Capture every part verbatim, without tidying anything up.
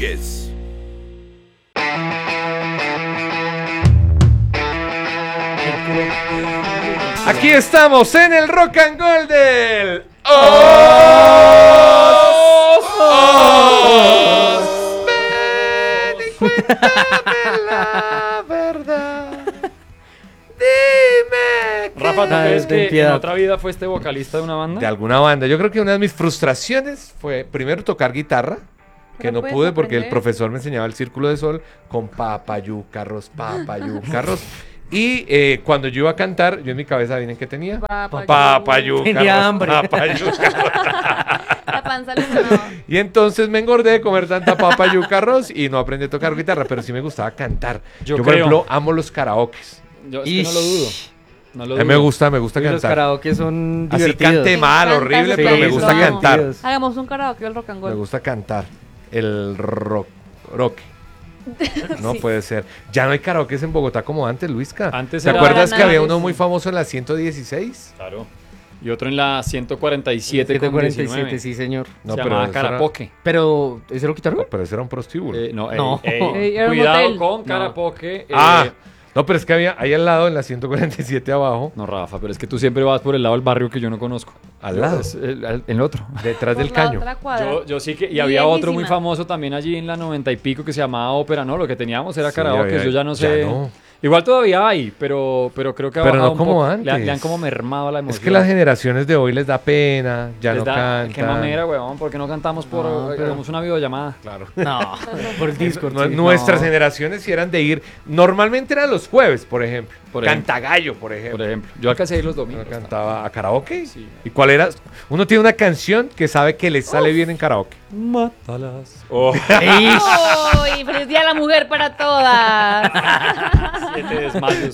Reyes. Aquí estamos en el Rock and Gold del Os, Os. Ven y cuéntame la verdad. Dime. Rafa, ¿tú Ah, crees ten que piedad. en otra vida fuiste vocalista de una banda? De alguna banda. Yo creo que una de mis frustraciones fue primero tocar guitarra, que Pero no puedes pude porque el aprender. profesor me enseñaba el círculo de sol con papayucarros, papayucarros. Y eh, cuando yo iba a cantar, yo en mi cabeza, ¿vienen qué tenía? Papayucarros. Papayucarros. Tenía hambre. papayucarros. La panza le sonaba. Y entonces me engordé de comer tanta papa yucarros y no aprendí a tocar guitarra, pero sí me gustaba cantar. Yo Yo, por creo. ejemplo, amo los karaokes. Yo es que no lo dudo. No lo A mí dudo. me gusta, me gusta Uy, los cantar. karaoke son Así divertidos. cante mal, Me encanta horrible, ese pero me pedo. gusta Sí, cantar. divertidos. Hagamos un karaoke del rock and Me roll. gusta cantar. El rock. rock. No Sí. puede ser. Ya no hay karaokes en Bogotá como antes, Luisca. Antes ¿Te era- acuerdas Para que había nada. uno muy famoso en la ciento dieciséis? Claro. Y otro en la ciento cuarenta y siete con siete cuarenta y siete, diecinueve. sí, señor. No, Se pero llamaba eso era- Carapoque. Pero, ¿ese lo quitaron? No, pero ese era un prostíbulo. Eh, no, No. ey, ey, Ey, era un cuidado hotel. con No. Carapoque. eh, Ah, no, pero es que había ahí al lado, en la ciento cuarenta y siete abajo, No, Rafa, pero es que tú siempre vas por el lado del barrio que yo no conozco. al Yo- lado, es el, el- el otro. detrás Por del la caño. otra cuadra. Yo, yo sí que... Y había otro muy Viejísima. famoso también allí en la noventa y pico que se llamaba Ópera, ¿no? Lo que teníamos era Sí, karaoke. había- Yo ya no ya sé... no. Igual todavía hay, pero, pero creo que ha Pero bajado no un como poco. antes. Le, han- le han como mermado la emoción. Es que las generaciones de hoy les da pena, ya Les no da- cantan. Qué mamera, weón, porque no cantamos por... No, pero- Hagamos una videollamada. Claro. No, por el Discord. Nu- sí. Nuestras No. generaciones sí eran de ir. Normalmente eran los jueves, por ejemplo. Por ejemplo. Cantagallo, por ejemplo. Por ejemplo. Yo alcancé a ir los Uno domingos. cantaba a karaoke. Sí. ¿Y cuál era? Uno tiene una canción que sabe que le sale bien en karaoke. Mátalas. ¡Uy! ¡Feliz Día de la Mujer para todas! Siete desmayos.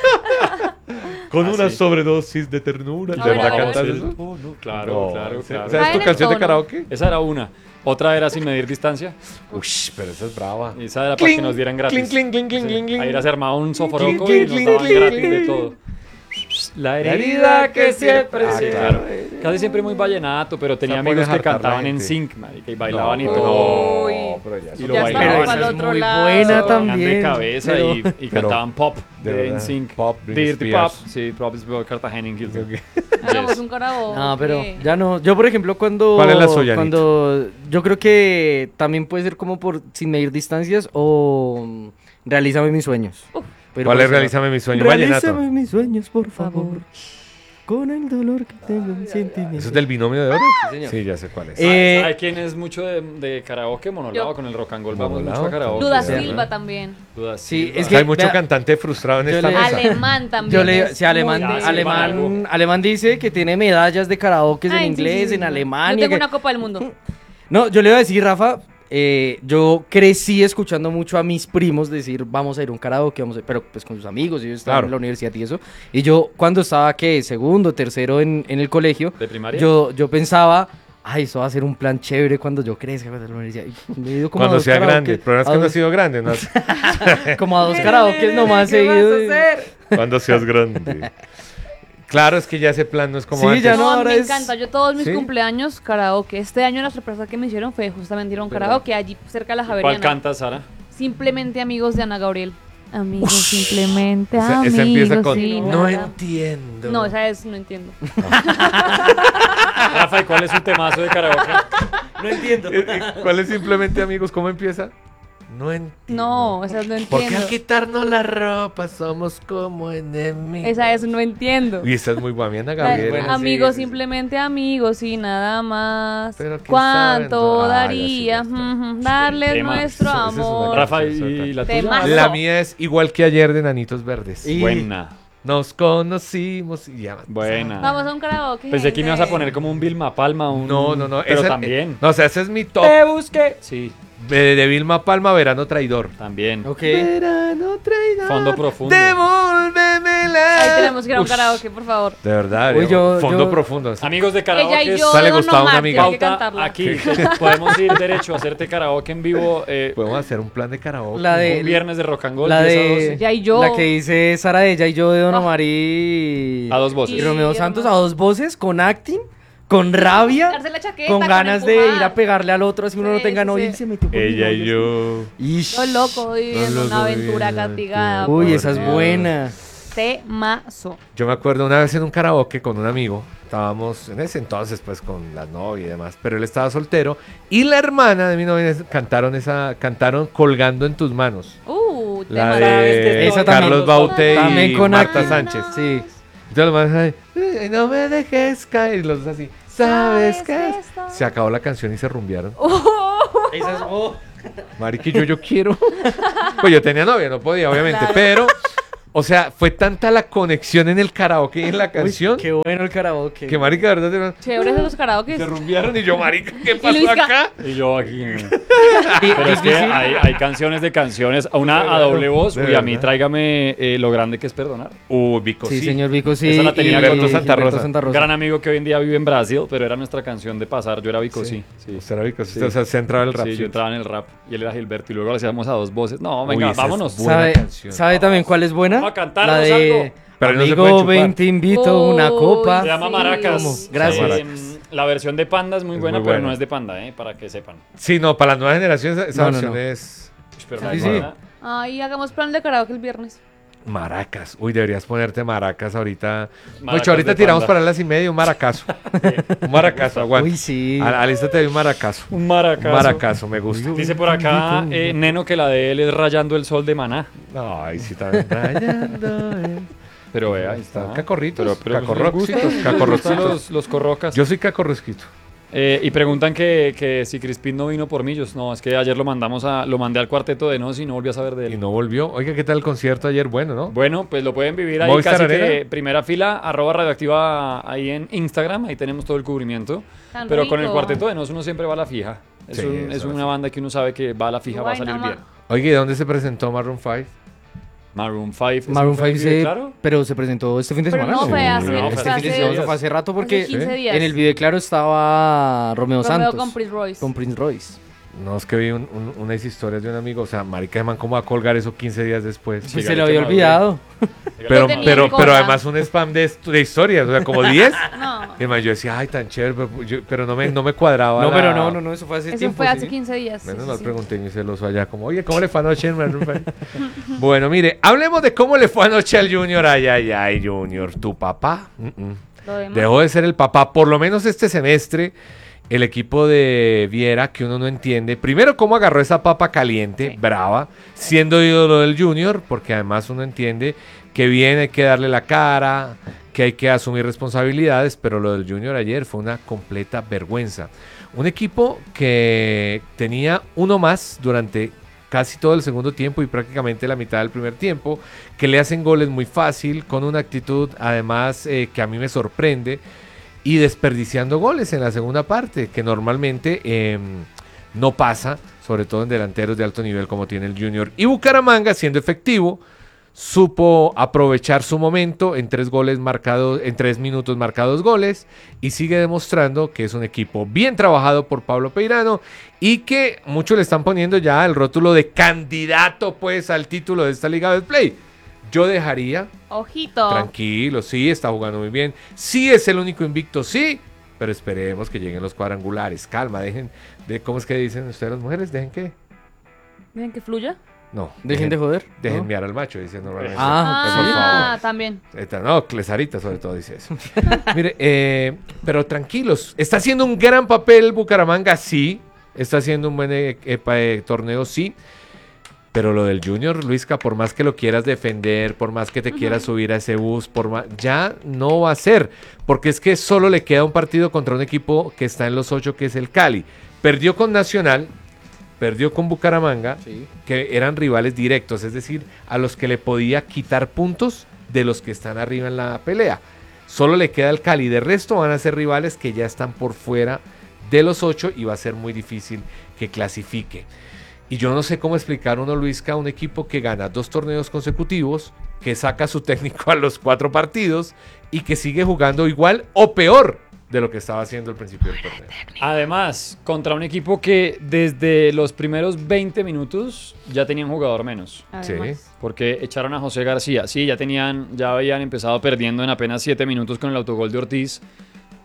Con Ah, una sí. sobredosis de ternura. A ¿De ver, verdad a ver. cantas El eso? tono, Claro, No, claro, ¿sí? claro. ¿Sabes Ah, tu en el canción de tono. karaoke? Esa era una. Otra era sin medir distancia. Uy, pero esa es brava. Y esa era para que nos dieran gratis. Cling, cling, cling, cling, Sí. cling, cling. Ahí era se armaba un soforoco Cling, y nos cling, daban cling, gratis cling, de cling. todo. La herida que siempre... Ah, sí, claro. claro. Casi siempre muy vallenato, pero tenía O sea, pone amigos a que hartar la cantaban en gente. sync, marica, y bailaban y No, todo. Uy. no, pero ya Y eso- lo Ya bailaban. estamos Pero al esa es otro muy lado. buena Se ponían también, de cabeza pero- y, y pero- cantaban pop de de verdad, N Sync. pop, Britney Dirty Pop. Spears. Sí, Pop is Cartagena en Gilson. Hagamos Yes. un karaoke. No, pero ya no. Yo, por ejemplo, cuando. ¿Cuál es la suya, Cuando. Yo creo que también puede ser como por sin medir distancias o. mm, Realízame mis sueños. Pero ¿Cuál puede es ser- Realízame mis sueños? Vallenato. Realízame mis sueños, por favor. Con el dolor que tengo en sentimiento. ¿Eso es del binomio de oro? señor. Sí, ya sé cuál es. Eh, ¿Hay quien es mucho de, de karaoke? Monolado Yo. con el rock and roll. Vamos Monolado, mucho a karaoke. Duda Sí, Silva ¿no? también. Duda Sí, Silva. es O sea, hay que, mucho vea, cantante frustrado en yo esta le- mesa. Alemán también. Yo le, es sí, alemán, muy Ya, sí, de- alemán, alemán dice que tiene medallas de karaoke en Ay, sí, inglés, sí, sí, en sí. Alemania. Yo tengo que- una Copa del Mundo. No, yo le iba a decir, Rafa, eh, yo crecí escuchando mucho a mis primos decir, vamos a ir a un karaoke, vamos a... pero pues con sus amigos, ellos estaban Claro. en la universidad y eso. Y yo cuando estaba, ¿qué? Segundo, tercero en, en el colegio, ¿De primaria? yo, yo pensaba, ay, eso va a ser un plan chévere cuando yo crezca, cuando, la universidad. Y me he ido como a Cuando dos sea karaoke, grande. El problema es a que no ha dos- sido grande. ¿no? como a dos karaoke nomás ¿Qué vas a seguidos. y- hacer? Cuando seas grande. Claro, es que ya ese plan no es como Sí, antes. ya No, no, a mí ahora me es- encanta. Yo todos mis ¿Sí? cumpleaños karaoke. Este año la sorpresa que me hicieron fue justamente ir a un karaoke allí cerca de la ¿Cuál Javeriana. canta, Sara? Simplemente amigos de Ana Gabriel. Amigos, simplemente Esa, amigos. esa empieza con sí, no nada. entiendo. No, esa es, no entiendo. Rafa, ¿y cuál es su temazo de karaoke? No entiendo. Eh, eh, ¿Cuál es simplemente amigos? ¿Cómo empieza? No entiendo. No, esa es no Porque entiendo. al quitarnos la ropa somos como enemigos. Esa es no entiendo. Y esa es muy guamiana, La- Gabriel. Bueno, sí, amigos, sí, sí. simplemente amigos y nada más. Pero ¿quién ¿Cuánto sabe? Ah, ya daría sí, ya está. ujú, darles Tema. nuestro Eso- esa es una amor? gran- Rafa, ¿y, Suelta. y la Temazo. tuya? La mía es igual que ayer de Nanitos Verdes. Y- Buena. Nos conocimos y ya. Buena. Vamos a un karaoke. Pensé que me ibas a gente. poner como un Vilma Palma, un... No, no, no. Pero esa- también. eh, no, o sea, ese es mi top. Te busqué. Sí, De, de Vilma Palma, Verano Traidor. también. Ok. Verano Traidor. Fondo profundo. Devuélvemela. Ahí tenemos que ir a un Ush, karaoke, por favor. De verdad. Uy, eh, yo- fondo yo- profundo. Amigos de Ella karaoke, y yo Sale de Don Gustavo, una Omar, amiga. tiene que pauta cantarla. aquí. Podemos ir derecho a hacerte karaoke en vivo eh, Podemos hacer un plan de karaoke. La de- un viernes de rock and roll, La diez a de. doce. Ya y yo. La que dice Sara de ella y yo de Don Ah. Omar y. A dos voces. Y Romeo Y Santos a Romeo. dos voces con acting. con rabia, Quitarse la chaqueta, con ganas de empujar. ir a pegarle al otro así uno no Sí, tenga sí, novia sí. y se metió con mi Ella y novia, yo. así. Ish. Lo loco viviendo Lo una loco aventura viviendo castigada. aventura. Uy, por esa es Dios. buena. Temazo. Yo me acuerdo una vez en un karaoke con un amigo. Estábamos en ese entonces, pues, con la novia y demás. Pero él estaba soltero. Y la hermana de mi novia cantaron esa, cantaron Colgando en tus manos. Uh, La temazo. de Esa Carlos también. Baute También y con Marta Aki. Sánchez. Sí. Entonces los más ay, "Ay, no me dejes caer", y los dos así, ¿sabes qué? que esto- Se acabó la canción y se rumbearon. Esa es oh. Mariqui, yo, yo quiero. Pues yo tenía novia, no podía, obviamente, Claro. pero, o sea, fue tanta la conexión en el karaoke y en la Uy, canción qué bueno el karaoke. que, marica, de verdad, Chéveres de los karaoke. se rumbearon y yo, marica, ¿qué pasó Luisca? acá? Y yo aquí. Di- Pero es que difícil. hay, hay canciones de canciones. Una a doble voz. De Uy, a mí verdad. tráigame eh, lo grande que es perdonar. Uh, Vico, Sí, sí. señor Vico, sí. Esa la tenía y Gilberto Santa Gilberto Rosa. Santa Un gran amigo que hoy en día vive en Brasil, pero era nuestra canción de pasar. Yo era Vico, sí. sí. Usted era Vico, sí. Sí. O sea, se entraba el rap. Sí, sí. yo entraba en el rap y él era Gilberto y luego lo hacíamos a dos voces. No, Uy, venga, esa es vámonos. buena ¿Sabe, canción. ¿Sabe también cuál es buena? Vamos a cantar, La Rosaldo. de Pero no se Amigo, puede chupar. ven, te invito una Uy, copa. Se llama Sí. Maracas. ¿Cómo? Gracias. Eh, la versión de Panda es muy Es buena, muy pero buena. no es de Panda, ¿eh? Para que sepan. Sí, no, para las nuevas generaciones esa No, no, versión no. es Pero Sí, la de sí. Panda- Ay, hagamos plan de karaoke el viernes. Maracas. Uy, deberías ponerte maracas ahorita. Maracas Mucho, ahorita de tiramos Panda. para las y media un maracazo. un maracazo, aguanta. Uy, sí. A- Alístate de un maracazo. Un Un maracazo. maracazo, me gusta. Dice por acá eh, Neno que la de él es Rayando el Sol de Maná. No, ahí sí también. Rayando el- Pero vea, ahí está. Cacorritos, Pero, pero cacorrocitos, les gustan cacorrocitos. los, los corrocas. Yo soy cacorrosquito. Eh, y preguntan que, que si Crispín no vino por Millos. No, es que ayer lo mandamos a, lo mandé al cuarteto de Nos y no volví a saber de él. Y no volvió. Oiga, ¿qué tal el concierto ayer? Bueno, ¿no? Bueno, pues lo pueden vivir ahí Movistar casi Arena. que primera fila, arroba radioactiva ahí en Instagram, ahí tenemos todo el cubrimiento. Tan Pero con el rico. cuarteto de Nos uno siempre va a la fija. Es, Sí, un- eso es es una así. banda que uno sabe que va a la fija, va a Guay, salir no, ma. bien. Oye, ¿y dónde se presentó Maroon five? Maroon five. ¿ese Maroon no fue cinco el video, se, claro? pero se presentó este fin de Pero semana. no fue hace, No, fue fue Este hace, fin de semana fue hace rato porque hace quince días. en el video claro estaba Romeo, Romeo Santos con Prince Royce. con Prince Royce. No, es que vi un- un- unas historias de un amigo. O sea, marica, man, ¿cómo va a colgar eso quince días después? Sí, Pues se Galita le había Maduro. olvidado. Pero, tenía pero, en pero contra. además un spam de, esto- de historias, o sea, como diez. No, Y además yo decía, ay, tan chévere, pero, yo- pero no, me, no me cuadraba. No, la- pero no, no, no, eso fue hace eso tiempo. fue hace sí. quince días. sí, Menos sí, mal sí. pregunté y celoso allá, como, oye, ¿cómo le fue anoche en Maroon five? Bueno, mire, hablemos de cómo le fue anoche al Junior. Ay, ay, ay, Junior, tu papá. Mm, mm. Lo demás. Dejó de ser el papá, por lo menos este semestre. El equipo de Viera, que uno no entiende. Primero, cómo agarró esa papa caliente, Sí. brava, siendo ídolo del Junior, porque además uno entiende que bien hay que darle la cara, que hay que asumir responsabilidades, pero lo del Junior ayer fue una completa vergüenza. Un equipo que tenía uno más durante casi todo el segundo tiempo y prácticamente la mitad del primer tiempo, que le hacen goles muy fácil, con una actitud además eh, que a mí me sorprende, y desperdiciando goles en la segunda parte, que normalmente eh, no pasa, sobre todo en delanteros de alto nivel como tiene el Junior. Y Bucaramanga, siendo efectivo, supo aprovechar su momento en tres goles marcados, en tres minutos marcados goles, y sigue demostrando que es un equipo bien trabajado por Pablo Peirano y que muchos le están poniendo ya el rótulo de candidato pues al título de esta Liga Betplay. Yo dejaría Ojito. tranquilo, sí, está jugando muy bien. Sí es el único invicto, sí. Pero esperemos que lleguen los cuadrangulares. Calma, dejen. De, ¿Cómo es que dicen ustedes las mujeres? ¿Dejen qué? Dejen que fluya. No. Dejen de joder. Dejen ¿no? miar al macho, dicen normalmente. Ah, Pues, por Ah, favor. también. Esta- No, Clesarita sobre todo dice eso. Mire, eh, pero tranquilos. Está haciendo un gran papel Bucaramanga, sí. Está haciendo un buen eh, eh, pa- eh, torneo, sí. Pero lo del Junior, Luisca, por más que lo quieras defender, por más que te quieras subir a ese bus, por más, ya no va a ser. Porque es que solo le queda un partido contra un equipo que está en los ocho, que es el Cali. Perdió con Nacional, perdió con Bucaramanga, Sí. que eran rivales directos, es decir, a los que le podía quitar puntos de los que están arriba en la pelea. Solo le queda el Cali, de resto van a ser rivales que ya están por fuera de los ocho y va a ser muy difícil que clasifique. Y yo no sé cómo explicar uno, Luisca, un equipo que gana dos torneos consecutivos, que saca a su técnico a los cuatro partidos y que sigue jugando igual o peor de lo que estaba haciendo al principio del torneo. Además, contra un equipo que desde los primeros veinte minutos ya tenía un jugador menos. Además. Porque echaron a José García. Sí, ya tenían, ya habían empezado perdiendo en apenas siete minutos con el autogol de Ortiz.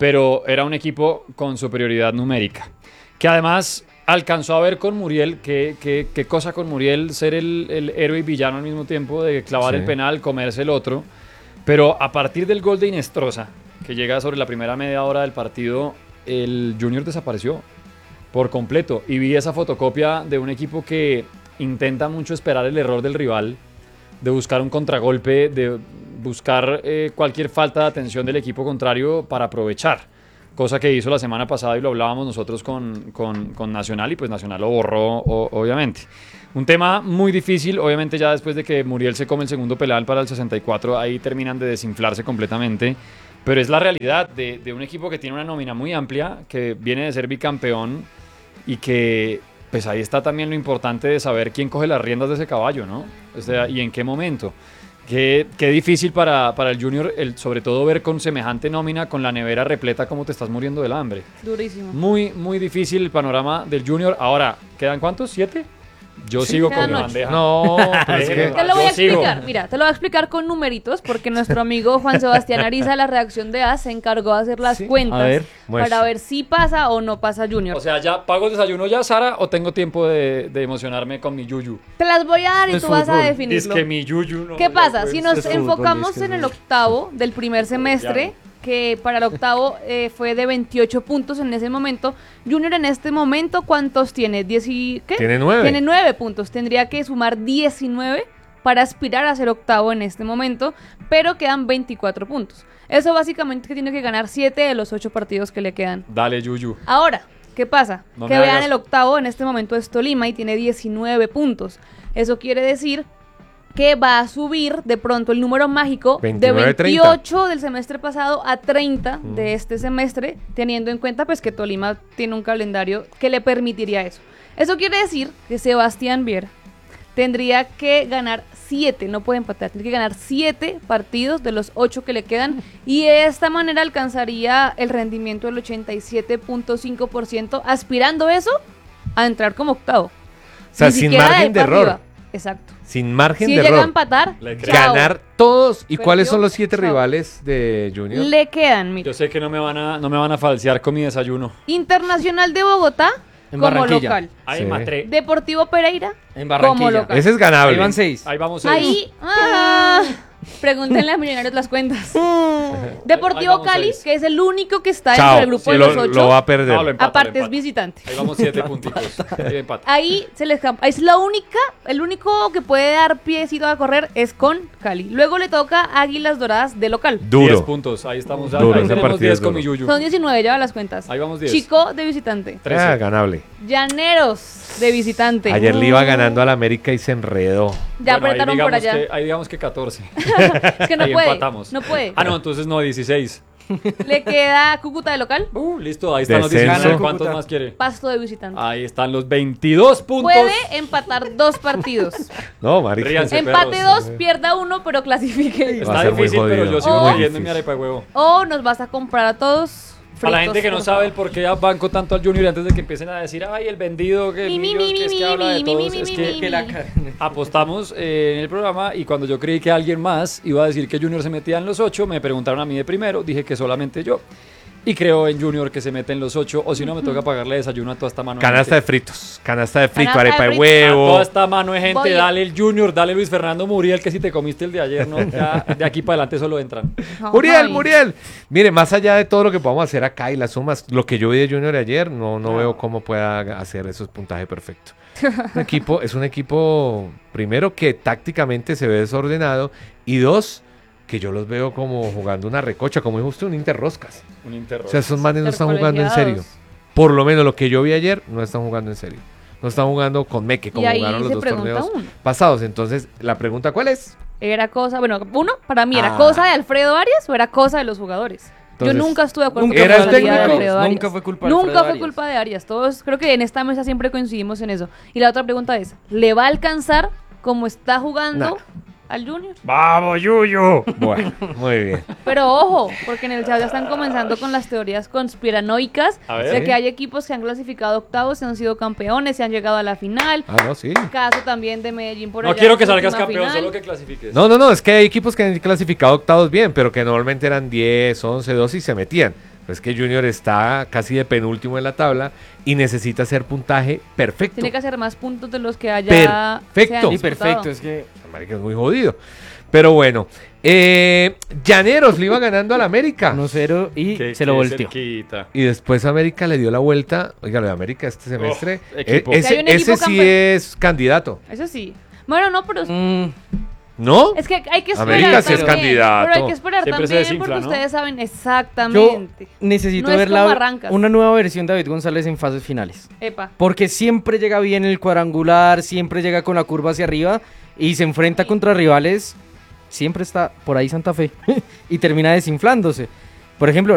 pero era un equipo con superioridad numérica, que además alcanzó a ver con Muriel, qué que, que cosa con Muriel, ser el, el héroe y villano al mismo tiempo, de clavar Sí. el penal, comerse el otro, pero a partir del gol de Inestrosa, que llega sobre la primera media hora del partido, el Junior desapareció por completo, y vi esa fotocopia de un equipo que intenta mucho esperar el error del rival, de buscar un contragolpe, de buscar eh, cualquier falta de atención del equipo contrario para aprovechar, cosa que hizo la semana pasada y lo hablábamos nosotros con, con, con Nacional, y pues Nacional lo borró, o, obviamente. Un tema muy difícil, obviamente ya después de que Muriel se come el segundo penal para el sesenta y cuatro, ahí terminan de desinflarse completamente, pero es la realidad de, de un equipo que tiene una nómina muy amplia, que viene de ser bicampeón, y que pues ahí está también lo importante de saber quién coge las riendas de ese caballo, ¿no? O sea, y en qué momento. Qué, qué difícil para, para el Junior, el, sobre todo ver con semejante nómina, con la nevera repleta, cómo te estás muriendo del hambre. Durísimo. Muy, muy difícil el panorama del Junior. Ahora, ¿quedan cuántos? ¿Siete? Yo Sí, sigo quedan con mi ocho. bandeja. No, pero es Sí, que... Te lo voy a Yo sigo. explicar, mira, te lo voy a explicar con numeritos, porque nuestro amigo Juan Sebastián Ariza de la redacción de A se encargó de hacer las Sí. cuentas A ver, muestra. para ver si pasa o no pasa Junior. O sea, ¿ya pago el desayuno ya, Sara, o tengo tiempo de, de emocionarme con mi yuyu? Te las voy a dar y Es tú vas a fútbol. Es definirlo. que mi yuyu no ¿Qué me pasa? la Si cuenta. nos es fútbol, enfocamos es que en es el octavo del primer semestre, que para el octavo eh, fue de veintiocho puntos en ese momento, Junior en este momento, ¿cuántos tiene? ¿Diez y qué? Tiene nueve. Tiene nueve puntos. Tendría que sumar diecinueve para aspirar a ser octavo en este momento, pero quedan veinticuatro puntos. Eso básicamente que tiene que ganar siete de los ocho partidos que le quedan. Dale, yuyu. Ahora, ¿qué pasa? No que me vean hagas- el octavo en este momento es Tolima y tiene diecinueve puntos. Eso quiere decir que va a subir de pronto el número mágico veintinueve, de treinta. veintiocho del semestre pasado a treinta de este semestre, teniendo en cuenta pues que Tolima tiene un calendario que le permitiría eso. Eso quiere decir que Sebastián Viera tendría que ganar siete, no puede empatar, tiene que ganar siete partidos de los ocho que le quedan, y de esta manera alcanzaría el rendimiento del ochenta y siete punto cinco por ciento, aspirando eso a entrar como octavo. O sea, Ni sin siquiera margen ahí de para error. arriba. Exacto. Sin margen Si de llega a error. empatar, Le creo. chao. Ganar todos. ¿Y Perdió, cuáles son los siete chao. rivales de Junior? Le quedan, mira, Yo sé que no me van a, no me van a falsear con mi desayuno. Internacional de Bogotá En como Barranquilla. local. Ay, Sí. matré. Deportivo Pereira En Barranquilla. como local. Ese es ganable. Ahí van seis. Ahí vamos seis. Ahí, ah, pregúntenle a Millonarios las cuentas. Deportivo Ahí vamos Cali, seis. que es el único que está Chao. dentro del grupo Sí, de lo, los ocho. lo va a perder. No, lo empata, Aparte lo es empata. visitante. Ahí vamos siete puntitos. Ahí empata. Ahí se les escapa. Es la única, el único que puede dar piecito a correr es con Cali. Luego le toca Águilas Doradas de local. diez Duro. puntos. Ahí estamos. Ya, Duro, ahí ese tenemos partido diez es con duro. mi yuyu. Son diecinueve, lleva las cuentas. Ahí vamos diez. Chico de visitante. trece. Ah, ganable. Llaneros de visitante. Ayer le iba ganando al América y se enredó. Ya Bueno, ahí apretaron por digamos allá. que- ahí digamos que catorce. Es que no Ahí puede. empatamos. No puede. Ah, no, entonces no, dieciséis. Le queda Cúcuta de local. Uh, listo, ahí están los Descenso. diecinueve. Gana ¿Cuántos Cúcuta. más quiere? Pasto de visitante. Ahí están los veintidós puntos. Puede empatar dos partidos. No, marica. Ríanse. Empate perros. dos, pierda uno, pero clasifique. Va a Está ser muy difícil, pero jodido. yo sigo Muy creyendo en mi difícil. arepa de huevo. O nos vas a comprar a todos. A la fritos, gente que no por sabe favor. el por qué banco tanto al Junior, antes de que empiecen a decir, ay, el vendido, que Mi, mi, Millos, mi, que es mi, que habla de mi, mi, todos, mi, es mi, que mi, Que la ca- apostamos eh, en el programa, y cuando yo creí que alguien más iba a decir que Junior se metía en los ocho, me preguntaron a mí de primero, dije que solamente yo. Y creo en Junior que se mete en los ocho, o si no me toca pagarle desayuno a toda esta mano. de Canasta gente. de fritos. Canasta de frito, Canasta arepa de de fritos. A huevo. toda esta mano de gente, Voy. dale el Junior, dale Luis Fernando Muriel, que si te comiste el de ayer, ¿no? Ya, de aquí para adelante solo entran. Muriel, Ay. Muriel. Mire, más allá de todo lo que podamos hacer acá y las sumas, lo que yo vi de Junior ayer, no, no veo cómo pueda hacer esos puntajes perfectos. Un equipo, es un equipo, primero, que tácticamente se ve desordenado, y dos, que yo los veo como jugando una recocha, como dijo usted, un interroscas. Un interro. O sea, esos manes no están jugando en Intercolegiados. serio. Por lo menos lo que yo vi ayer, no están jugando en serio. No están jugando con meque, como Y ahí jugaron los se dos pregunta torneos uno. pasados. Entonces, la pregunta, ¿cuál es? Era cosa, bueno, uno, para mí, ¿era Ah. cosa de Alfredo Arias o era cosa de los jugadores? Entonces, Yo nunca estuve de acuerdo Nunca con ¿era la el salida de técnico? Alfredo Arias. Nunca fue culpa de Nunca Alfredo fue Arias. culpa de Arias. Todos, creo que en esta mesa siempre coincidimos en eso. Y la otra pregunta es, ¿le va a alcanzar como está jugando Nah. al Junior? ¡Vamos, Yuyu! Bueno, muy bien. Pero ojo, porque en el chat ya están comenzando con las teorías conspiranoicas A ver. de Sí. que hay equipos que han clasificado octavos, se han sido campeones, se han llegado a la final. Ah, no, sí. Caso también de Medellín por No allá quiero en que su salgas última campeón, final. solo que clasifiques. No, no, no, es que hay equipos que han clasificado octavos bien, pero que normalmente eran diez, once, doce y se metían. Pero Pues que Junior está casi de penúltimo en la tabla y necesita hacer puntaje perfecto. Tiene que hacer más puntos de los que haya. Perfecto. se han Sí, disputado. perfecto, es que América es muy jodido. Pero bueno, eh, Llaneros le iba ganando al América. uno cero y Qué- se lo qué volteó. cerquita. Y después América le dio la vuelta. Oiga, lo de América este semestre. Oh, equipo. eh, ese Que hay un equipo ese sí campeón. es candidato. Eso sí. Bueno, no, pero. Mm, ¿No? Es que hay que esperar. América sí es también, candidato. Pero hay que esperar Siempre se también desinfla, porque ¿no? ustedes saben yo exactamente. necesito No es ver como la, arrancas. una nueva versión de David González en fases finales. Epa. Porque siempre llega bien el cuadrangular, siempre llega con la curva hacia arriba y se enfrenta contra rivales. Siempre está por ahí Santa Fe y termina desinflándose. Por ejemplo,